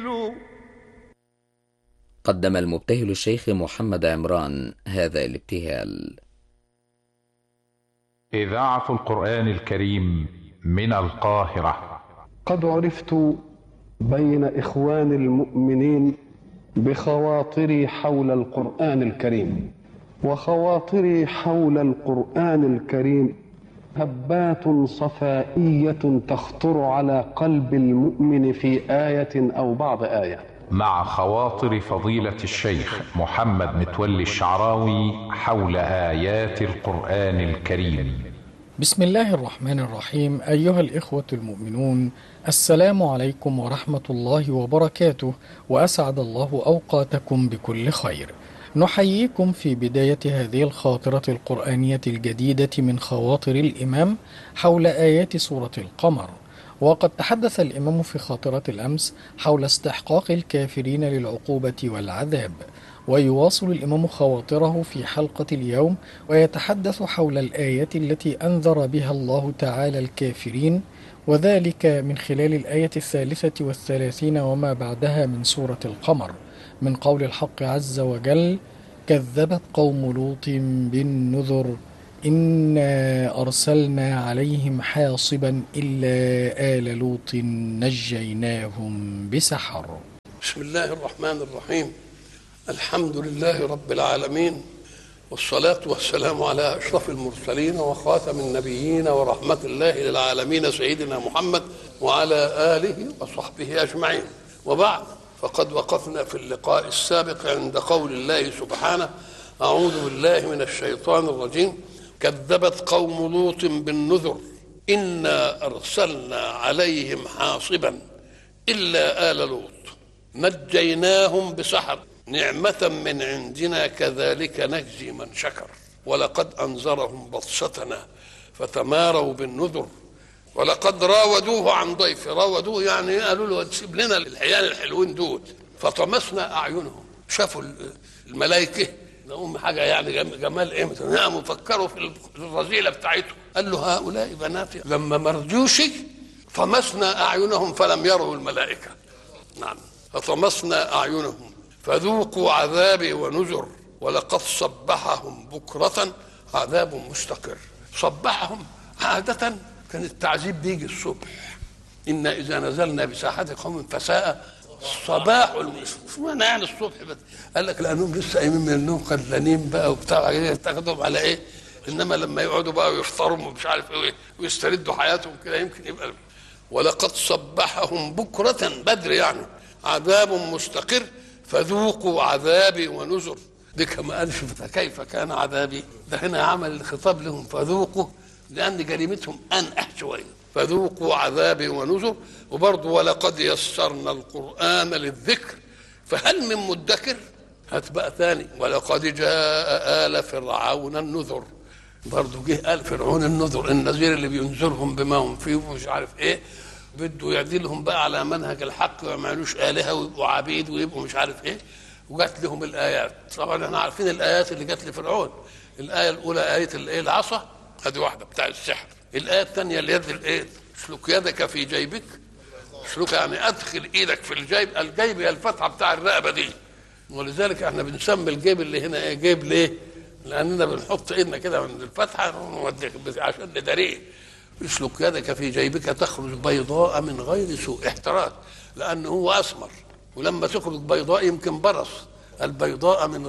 قدم المبتهل الشيخ محمد عمران هذا الابتهال. إذاعة القرآن الكريم من القاهرة. قد عرفت بين إخوان المؤمنين بخواطري حول القرآن الكريم، وخواطري حول القرآن الكريم هبات صفائية تخطر على قلب المؤمن في آية أو بعض آية. مع خواطر فضيلة الشيخ محمد متولي الشعراوي حول آيات القرآن الكريم. بسم الله الرحمن الرحيم. أيها الإخوة المؤمنون، السلام عليكم ورحمة الله وبركاته، وأسعد الله أوقاتكم بكل خير. نحييكم في بداية هذه الخاطرة القرآنية الجديدة من خواطر الإمام حول آيات سورة القمر. وقد تحدث الإمام في خاطرة الأمس حول استحقاق الكافرين للعقوبة والعذاب، ويواصل الإمام خواطره في حلقة اليوم ويتحدث حول الآية التي أنذر بها الله تعالى الكافرين، وذلك من خلال الآية 33 وما بعدها من سورة القمر، من قول الحق عز وجل: كذبت قوم لوط بالنذر إنا أرسلنا عليهم حاصبا إلا آل لوط نجيناهم بسحر. بسم الله الرحمن الرحيم. الحمد لله رب العالمين، والصلاة والسلام على أشرف المرسلين وخاتم النبيين ورحمة الله للعالمين سيدنا محمد وعلى آله وصحبه أجمعين. وبعد، فقد وقفنا في اللقاء السابق عند قول الله سبحانه: أعوذ بالله من الشيطان الرجيم. كذبت قوم لوط بالنذر إنا أرسلنا عليهم حاصبا إلا آل لوط نجيناهم بسحر نعمة من عندنا كذلك نجزي من شكر ولقد أنذرهم بطشتنا فتماروا بالنذر ولقد راودوه عن ضيف. راودوه يعني قالوا له تسيب لنا الحيان الحلوين دول، فطمسنا أعينهم. شافوا الملائكة لهم حاجة يعني جمال قيمة، نعم، فكروا في الرذيلة بتاعتهم. قال له هؤلاء بناتي. لما مرجوش طمسنا أعينهم فلم يروا الملائكة. نعم، فطمسنا أعينهم فذوقوا عذابي ونذر ولقد صبحهم بكرة عذاب مستقر. صبحهم عادة كان التعذيب بيجي الصبح. إن إذا نزلنا بساحة قوم فساء صباح المسلمين. يعني الصبح بس. قال لك لأنهم لسه قايمين من النوم خلانين بقى وبتاع، يتاخدهم على إيه؟ إنما لما يقعدوا بقى ويفطروا ومش عارف إيه ويستردوا حياتهم كده يمكن يبقى. ولقد صبحهم بكرة بدر يعني عذاب مستقر فذوقوا عذابي ونذر. دي كما قالش كيف كان عذابي، ده هنا عمل الخطاب لهم فذوقوا، لأن جريمتهم أنقح شوية. فذوقوا عذابي ونذر. وبرضه ولقد يسرنا القرآن للذكر فهل من مدكر. هات بقى ثاني: ولقد جاء آل فرعون النذر. برضه جه آل فرعون النذر، النذير اللي بينذرهم بما هم فيه ومش عارف ايه، بده يعدلهم بقى على منهج الحق وما يعملوش آلهة ويبقوا عبيد ويبقوا مش عارف ايه. وجات لهم الآيات. طبعا احنا عارفين الآيات اللي جات لفرعون. الآية الأولى آية الايه؟ العصا، هذه واحدة بتاع السحر. الآية الثانية اليد الايه؟ اسلك يدك في جيبك. اسلك يعني ادخل ايدك في الجيب. الجيب هي الفتحة بتاع الرقبة دي، ولذلك احنا بنسمي الجيب اللي هنا ايه؟ جيب. ليه؟ لأننا بنحط ايدنا كده من الفتحة عشان نداريه. اسلك يدك في جيبك تخرج بيضاء من غير سوء. احتراز، لأنه هو أسمر، ولما تخرج بيضاء يمكن برص. البيضاء من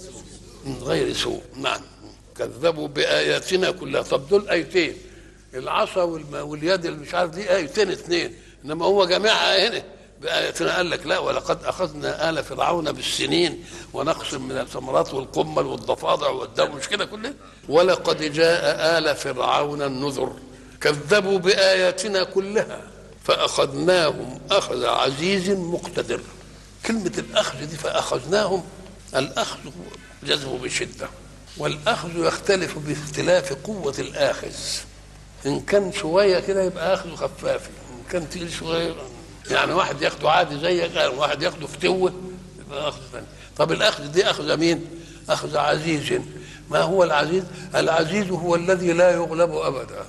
غير سوء. نعم، كذبوا بآياتنا كلها. طب دول آيتين، العصا واليد اللي مش عارف، دي آيتين اثنين، إنما هو جميعها هنا بآياتنا. قال لك لا: ولقد أخذنا آل فرعون بالسنين ونقص من الثمرات والقمل والضفادع والدم، مش كده كله؟ ولقد جاء آل فرعون النذر كذبوا بآياتنا كلها فأخذناهم أخذ عزيز مقتدر. كلمة الأخذ دي فأخذناهم، الأخذ جذبه بشدة، والأخذ يختلف باختلاف قوة الآخذ. إن كان شوية كده يبقى أخذه خفافي، إن كان تقيل شوية يعني واحد ياخده عادي زيك، واحد ياخده فتوة يبقى أخذ ثاني. طب الأخذ دي أخذ مين؟ أخذ عزيز. ما هو العزيز؟ العزيز هو الذي لا يغلب أبدا،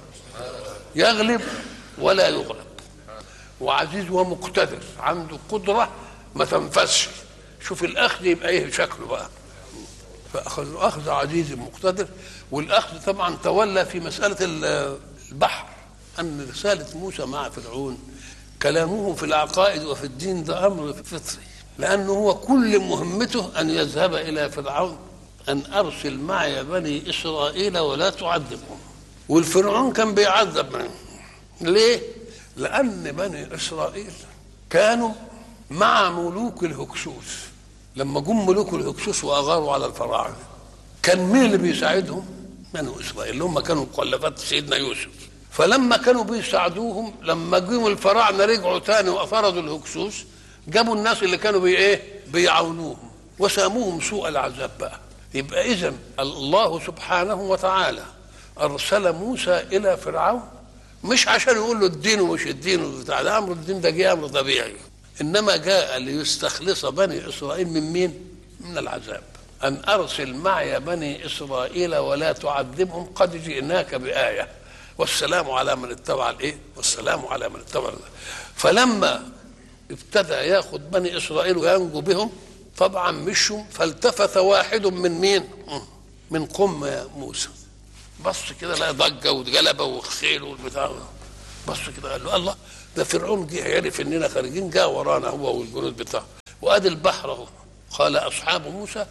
يغلب ولا يغلب. وعزيز ومقتدر، عنده قدرة ما تنفسش. شوف الاخذ يبقى ايه شكله بقى. فاخذ اخذ عزيز مقتدر. والاخذ طبعا تولى في مساله البحر، ان رساله موسى مع فرعون كلامه في العقائد وفي الدين ده امر فطري، لانه هو كل مهمته ان يذهب الى فرعون ان ارسل معي بني اسرائيل ولا تعذبهم. والفرعون كان بيعذب منهم. ليه؟ لان بني اسرائيل كانوا مع ملوك الهكسوس. لما جم ملوك الهكسوس واغاروا على الفراعنه كان مين اللي بيساعدهم؟ بنو اسرائيل اللي هم كانوا مخلفات سيدنا يوسف. فلما كانوا بيساعدوهم لما جم الفراعنه رجعوا تاني وافرضوا الهكسوس جابوا الناس اللي كانوا بيعاونوهم وساموهم سوء العذاب بقى. يبقى اذا الله سبحانه وتعالى ارسل موسى الى فرعون مش عشان يقول له الدين ومش الدين بتاع ده، امر الدين ده جه امر طبيعي، انما جاء ليستخلص بني اسرائيل من مين؟ من العذاب. ان ارسل معي بني اسرائيل ولا تعذبهم قد جئناك بايه والسلام على من اتبع الايه؟ والسلام على من اتبع الله. فلما ابتدى ياخذ بني اسرائيل وينجو بهم طبعا مشوا، فالتفت واحد من مين؟ من قوم موسى. بص كده لا ضجه وجلبه وخيل والبتاع. بص كده قال له الله ده فرعون جه عرف اننا خارجين جاء ورانا هو والجنود بتاعه وادي البحر اهو. قال اصحاب موسى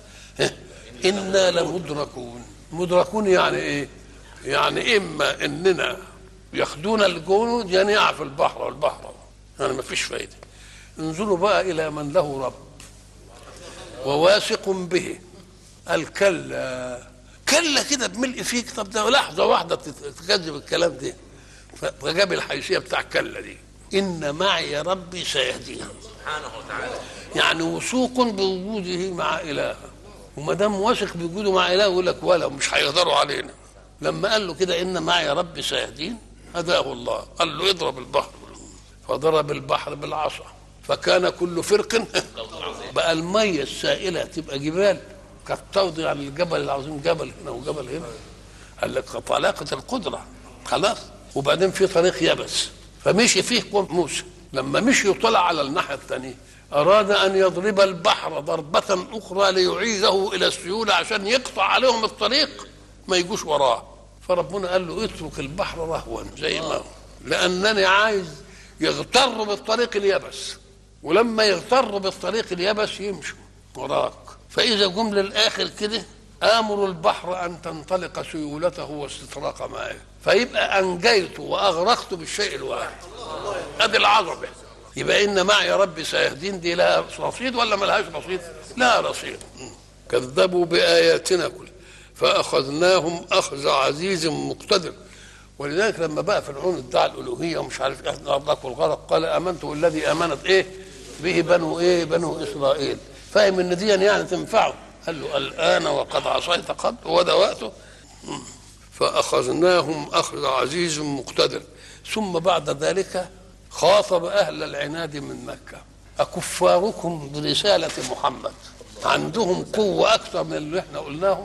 انا لمدركون. مدركون يعني ايه؟ يعني اما اننا ياخدونا الجنود يعني يقع في البحر والبحر يعني ما فيش فايده. انظروا بقى الى من له رب وواثق به. الكلا كلا كده بملء فيك. طب ده لحظه واحده تكذب الكلام ده. فجاب الحيثيه بتاع كلا دي. ان معي ربي سيهدين سبحانه وتعالى، يعني وثوق بوجوده مع اله. وما دام واثق بوجوده مع اله يقول لك ولا مش هيقدروا علينا. لما قال له كده ان معي ربي سيهدين هداه الله. قال له اضرب البحر فضرب البحر بالعصا فكان كل فرق بقى الميه السائله تبقى جبال كالطود عن الجبل العظيم. جبل هنا وجبل هنا. قال لك طلاقه القدره خلاص. وبعدين في طريق يبس فمشي فيه قوم موسى. لما مشي وطلع على الناحيه الثانيه اراد ان يضرب البحر ضربه اخرى ليعيده الى السيوله عشان يقطع عليهم الطريق ما يجوش وراه. فربنا قال له اترك البحر رهوا زي ما هو، لانني عايز يغتر بالطريق اليبس، ولما يغتر بالطريق اليبس يمشوا وراك. فاذا جم للاخر كده امر البحر ان تنطلق سيولته واستطراق مائه، فيبقى انجيته واغرقته بالشيء الواحد. ادي العظمه. يبقى ان معي ربي سيهدين دي لها رصيد ولا ما لهاش رصيد؟ لا رصيد. كذبوا باياتنا كلها فاخذناهم اخذ عزيز مقتدر. ولذلك لما بقى فرعون ادعى الالوهيه ومش عارف ايه الغرق والغرق قال امنت والذي امنت ايه به بنو اسرائيل. فاهم ان دي يعني تنفعه. قال له الان وقد عصيت قبل وده وقته. فاخذناهم اخذ عزيز مقتدر. ثم بعد ذلك خاطب اهل العناد من مكه اكفاركم برساله محمد عندهم قوه اكثر من اللي احنا قلناهم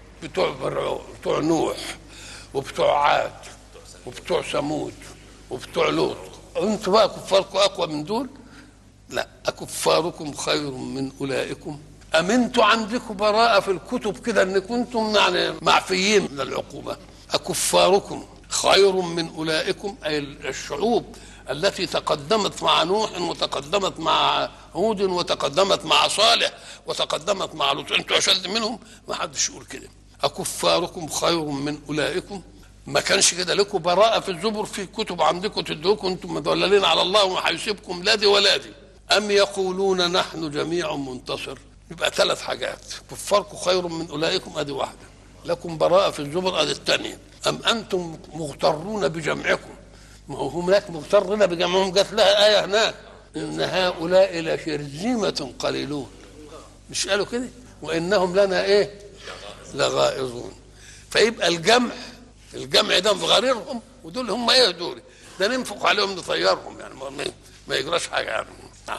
بتوع نوح وبتوع عاد وبتوع ثمود وبتوع لوط. انتوا بقى كفاركم اقوى من دول؟ لا. اكفاركم خير من اولئكم ام انتوا عندكم براءه في الكتب كده ان كنتم يعني معفيين من العقوبه؟ اكفاركم خير من اولئكم اي الشعوب التي تقدمت مع نوح وتقدمت مع هود وتقدمت مع صالح وتقدمت مع لوط، انتوا اشد منهم؟ ما حدش يقول كده. اكفاركم خير من اولئكم؟ ما كانش كده لكم براءه في الزبر في كتب عندكم تدوكم انتم مدللين على الله وما هيسيبكم لا دي ولا دي. ام يقولون نحن جميع منتصر؟ يبقى ثلاث حاجات. كفاركم خير من اولئكم ادي واحده، لكم براءه في الزبر ادي الثانيه. ام انتم مغترون بجمعكم؟ ما هو هناك مغترين بجمعهم جات لها ايه هناك ان هؤلاء لشرذمه قليلون. مش قالوا كده؟ وانهم لنا ايه؟ لغائظون. فيبقى الجمع ده بغريرهم ودول هم ايه دول؟ ده ننفق عليهم نطيرهم يعني ما يجراش حاجه يعني.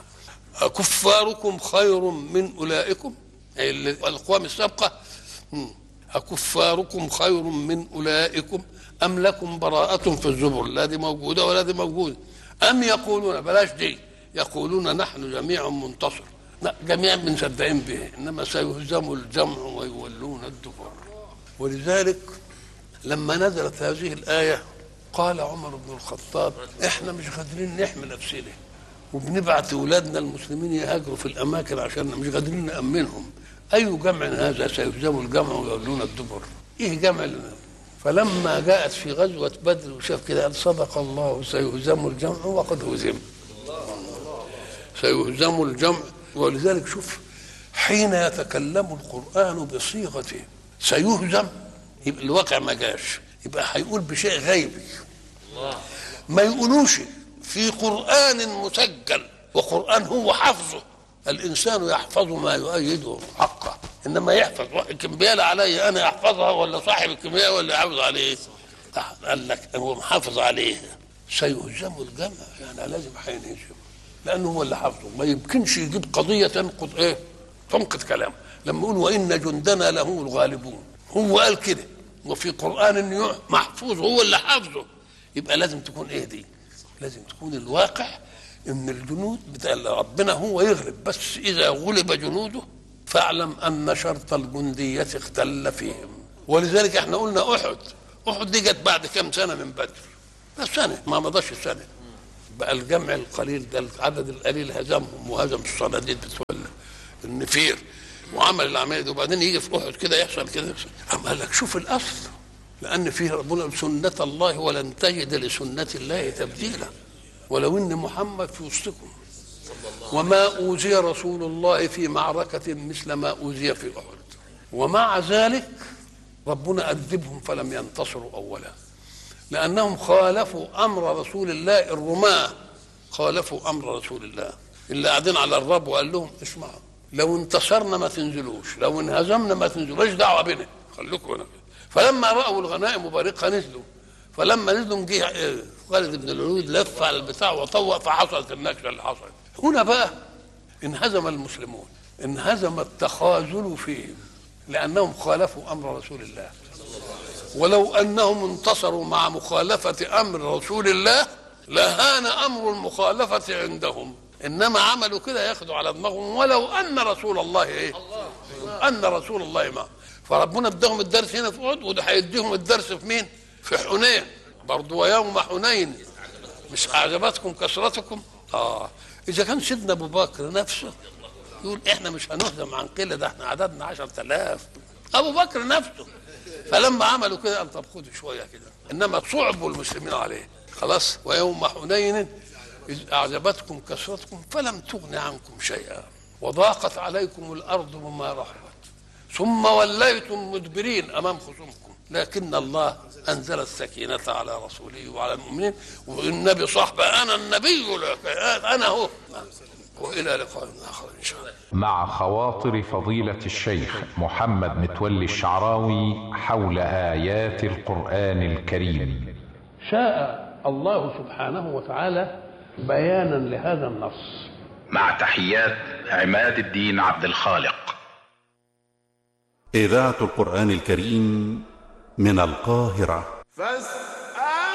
أكفاركم خير من أولئكم أي الأقوام السابقة؟ أكفاركم خير من أولئكم أم لكم براءة في الزبر؟ لا دي موجودة ولا دي موجودة. أم يقولون بلاش دي يقولون نحن جميع منتصر. لا، جميعا مصدقين به، انما سيهزم الجمع ويولون الدبر. ولذلك لما نزلت هذه الآية قال عمر بن الخطاب احنا مش قادرين نحمي نفسنا وبنبعت اولادنا المسلمين يهاجروا في الاماكن عشان مش قادرين نامنهم. اي جمع هذا سيهزم الجمع ويولون الدبر؟ ايه جمع لنا؟ فلما جاءت في غزوه بدر وشاف كده قال صدق الله سيهزم الجمع وقد هزم. سيهزم الجمع. ولذلك شوف حين يتكلم القرآن بصيغه سيهزم يبقى الواقع ما جاش، يبقى هيقول بشيء غيبي. ما يقولوش في قرآن مسجل وقرآن هو حفظه. الإنسان يحفظ ما يؤيده حقه، إنما يحفظ الكمبيالة علي أنا يحفظها ولا صاحب الكمبيالة ولا يحفظ عليه؟ قال لك هو محافظ عليه. سيهزم الجمع يعني لازم هينهزم لأنه هو اللي حفظه. ما يمكنش يجيب قضية تنقض إيه؟ تنقض كلامه. لما يقول وإن جندنا لهم الغالبون، هو قال كده وفي قرآن محفوظ هو اللي حافظه، يبقى لازم تكون إيه دي؟ لازم تكون الواقع ان الجنود بتاع ربنا هو يغلب، بس اذا غلب جنوده فاعلم ان شرط الجندية اختل فيهم. ولذلك احنا قلنا احد دي جت بعد كم سنة من بدر، بس سنة ما مضاش سنة. بقى الجمع القليل ده العدد القليل هزمهم وهزم الصناديد بتولى النفير وعمل العملية دي. وبعدين يجي في احد كده يحصل كده، قال لك شوف الاصل، لان فيه ربنا سنة الله ولن تجد لسنة الله تبديلا ولو ان محمد في وسطكم وما اوذي رسول الله في معركة مثل ما اوذي في احد، ومع ذلك ربنا أدبهم فلم ينتصروا اولا لانهم خالفوا امر رسول الله. الرماة خالفوا امر رسول الله اللي قاعدين على الرب وقال لهم اسمعوا لو انتصرنا ما تنزلوش، لو انهزمنا ما تنزلوش، دعوه بنا خليكم هنا. فلما راوا الغنائم بارقه نزلوا، فلما نزلوا جه خالد بن الوليد لف على البتاع وطوق فحصلت النكسه اللي حصلت. هنا بقى انهزم المسلمون، انهزم التخاذل فيهم لانهم خالفوا امر رسول الله. ولو انهم انتصروا مع مخالفه امر رسول الله لهان امر المخالفه عندهم، انما عملوا كده ياخذوا على دماغهم ولو ان رسول الله ايه؟ ان رسول الله ما. فربنا اداهم الدرس هنا في احد، وده هيديهم الدرس في مين؟ في حنين برضه. ويوم حنين مش اعجبتكم كثرتكم؟ اذا كان سيدنا ابو بكر نفسه يقول احنا مش هنهزم عن قله، ده احنا عددنا 10,000. ابو بكر نفسه. فلما عملوا كده قال طب خدوا شويه كده، انما صعبوا المسلمين عليه خلاص. ويوم حنين إذ أعجبتكم كثرتكم فلم تغن عنكم شيئا وضاقت عليكم الأرض بما رحبت ثم وليتم مدبرين أمام خصومكم، لكن الله أنزل السكينة على رسوله وعلى المؤمنين. والنبي صاحبه أنا النبي أنا هو. وإلى لقاء آخر إن شاء الله. مع خواطر فضيلة الشيخ محمد متولي الشعراوي حول آيات القرآن الكريم. شاء الله سبحانه وتعالى بيانا لهذا النص. مع تحيات عماد الدين عبد الخالق. إذاعة القرآن الكريم من القاهرة.